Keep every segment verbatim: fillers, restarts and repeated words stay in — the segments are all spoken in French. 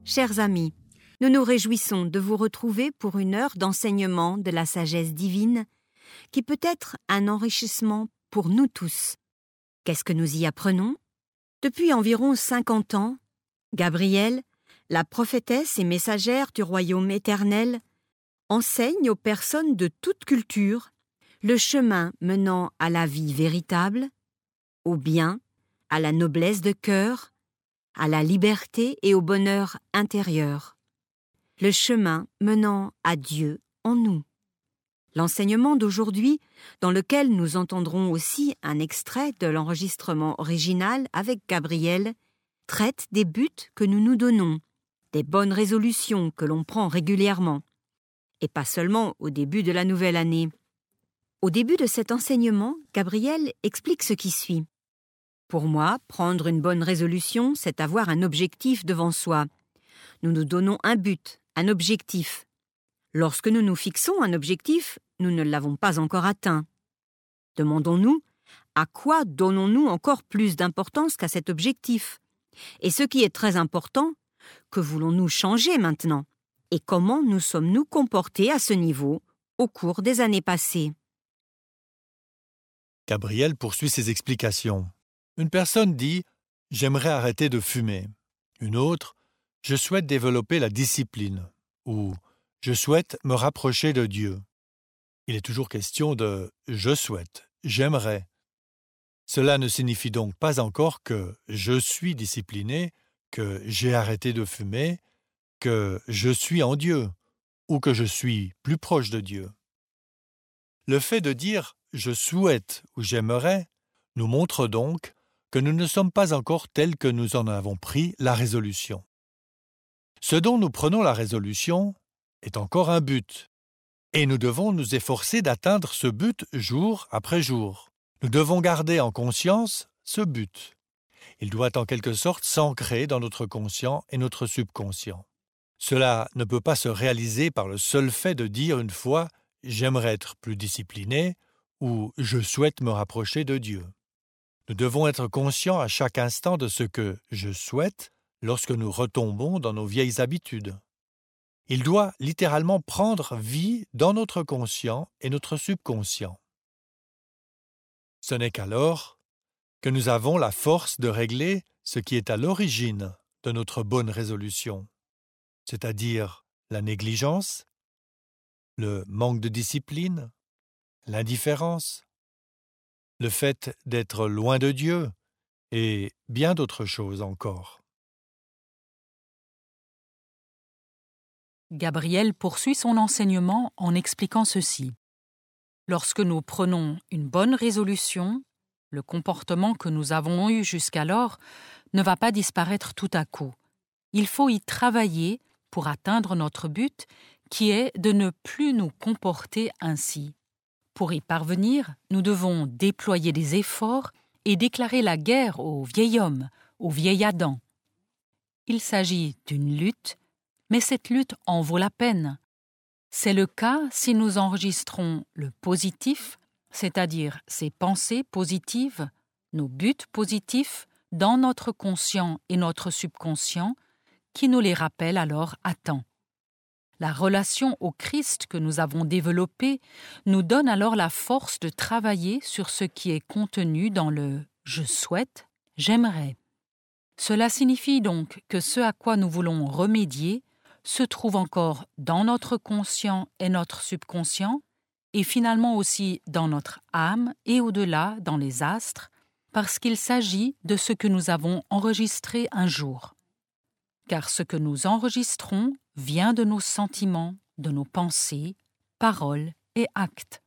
Chers amis, nous nous réjouissons de vous retrouver pour une heure d'enseignement de la sagesse divine qui peut être un enrichissement pour nous tous. Qu'est-ce que nous y apprenons? Depuis environ cinquante ans, Gabrielle, la prophétesse et messagère du royaume éternel, enseigne aux personnes de toute culture le chemin menant à la vie véritable, au bien, à la noblesse de cœur, à la liberté et au bonheur intérieur. Le chemin menant à Dieu en nous. L'enseignement d'aujourd'hui, dans lequel nous entendrons aussi un extrait de l'enregistrement original avec Gabrielle, traite des buts que nous nous donnons, des bonnes résolutions que l'on prend régulièrement, et pas seulement au début de la nouvelle année. Au début de cet enseignement, Gabrielle explique ce qui suit. Pour moi, prendre une bonne résolution, c'est avoir un objectif devant soi. Nous nous donnons un but, un objectif. Lorsque nous nous fixons un objectif, nous ne l'avons pas encore atteint. Demandons-nous, à quoi donnons-nous encore plus d'importance qu'à cet objectif? Et ce qui est très important, que voulons-nous changer maintenant? Et comment nous sommes-nous comportés à ce niveau au cours des années passées? Gabrielle poursuit ses explications. Une personne dit « J'aimerais arrêter de fumer ». Une autre « Je souhaite développer la discipline » ou « Je souhaite me rapprocher de Dieu ». Il est toujours question de « Je souhaite »,« J'aimerais ». Cela ne signifie donc pas encore que je suis discipliné, que j'ai arrêté de fumer, que je suis en Dieu ou que je suis plus proche de Dieu. Le fait de dire « je souhaite » ou « j'aimerais » nous montre donc que nous ne sommes pas encore tels que nous en avons pris la résolution. Ce dont nous prenons la résolution est encore un but, et nous devons nous efforcer d'atteindre ce but jour après jour. Nous devons garder en conscience ce but. Il doit en quelque sorte s'ancrer dans notre conscient et notre subconscient. Cela ne peut pas se réaliser par le seul fait de dire une fois « j'aimerais être plus discipliné » ou « je souhaite me rapprocher de Dieu ». Nous devons être conscients à chaque instant de ce que « je souhaite » lorsque nous retombons dans nos vieilles habitudes. Il doit littéralement prendre vie dans notre conscient et notre subconscient. Ce n'est qu'alors que nous avons la force de régler ce qui est à l'origine de notre bonne résolution, c'est-à-dire la négligence, le manque de discipline, l'indifférence, le fait d'être loin de Dieu et bien d'autres choses encore. Gabrielle poursuit son enseignement en expliquant ceci. Lorsque nous prenons une bonne résolution, le comportement que nous avons eu jusqu'alors ne va pas disparaître tout à coup. Il faut y travailler pour atteindre notre but, qui est de ne plus nous comporter ainsi. Pour y parvenir, nous devons déployer des efforts et déclarer la guerre au vieil homme, au vieil Adam. Il s'agit d'une lutte, mais cette lutte en vaut la peine. C'est le cas si nous enregistrons le positif, c'est-à-dire ces pensées positives, nos buts positifs, dans notre conscient et notre subconscient, qui nous les rappellent alors à temps. La relation au Christ que nous avons développée nous donne alors la force de travailler sur ce qui est contenu dans le « je souhaite »,« j'aimerais ». Cela signifie donc que ce à quoi nous voulons remédier se trouve encore dans notre conscient et notre subconscient, et finalement aussi dans notre âme et au-delà dans les astres, parce qu'il s'agit de ce que nous avons enregistré un jour. Car ce que nous enregistrons vient de nos sentiments, de nos pensées, paroles et actes.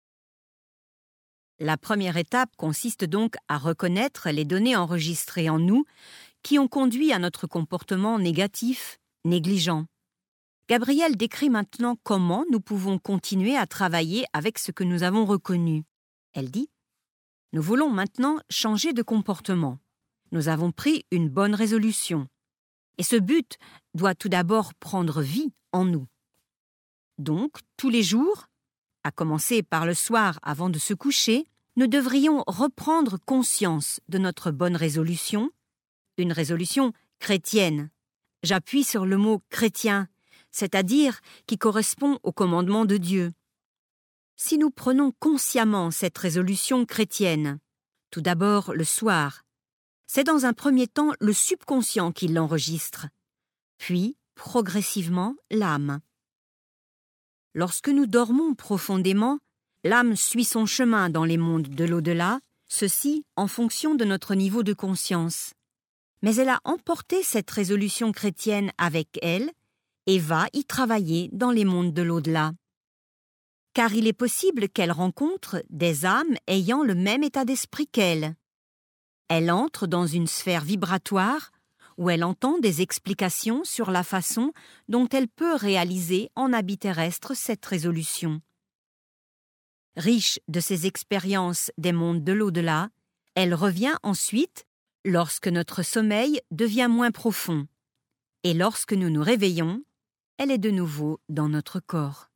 La première étape consiste donc à reconnaître les données enregistrées en nous qui ont conduit à notre comportement négatif, négligent. Gabrielle décrit maintenant comment nous pouvons continuer à travailler avec ce que nous avons reconnu. Elle dit « Nous voulons maintenant changer de comportement. Nous avons pris une bonne résolution. Et ce but doit tout d'abord prendre vie en nous. Donc, tous les jours, à commencer par le soir avant de se coucher, nous devrions reprendre conscience de notre bonne résolution, une résolution chrétienne, J'appuie sur le mot « chrétien », c'est-à-dire qui correspond au commandement de Dieu. Si nous prenons consciemment cette résolution chrétienne, tout d'abord le soir, c'est dans un premier temps le subconscient qui l'enregistre, puis, progressivement, l'âme. Lorsque nous dormons profondément, l'âme suit son chemin dans les mondes de l'au-delà, ceci en fonction de notre niveau de conscience. Mais elle a emporté cette résolution chrétienne avec elle et va y travailler dans les mondes de l'au-delà. Car il est possible qu'elle rencontre des âmes ayant le même état d'esprit qu'elle. Elle entre dans une sphère vibratoire où elle entend des explications sur la façon dont elle peut réaliser en habit terrestre cette résolution. Riche de ces expériences des mondes de l'au-delà, elle revient ensuite lorsque notre sommeil devient moins profond. Et lorsque nous nous réveillons, elle est de nouveau dans notre corps.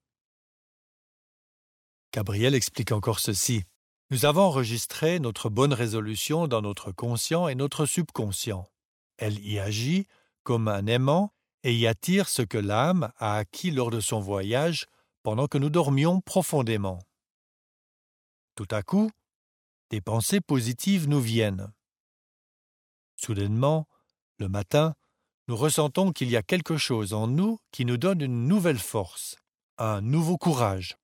Gabriel explique encore ceci. Nous avons enregistré notre bonne résolution dans notre conscient et notre subconscient. Elle y agit comme un aimant et y attire ce que l'âme a acquis lors de son voyage pendant que nous dormions profondément. Tout à coup, des pensées positives nous viennent. Soudainement, le matin, nous ressentons qu'il y a quelque chose en nous qui nous donne une nouvelle force, un nouveau courage.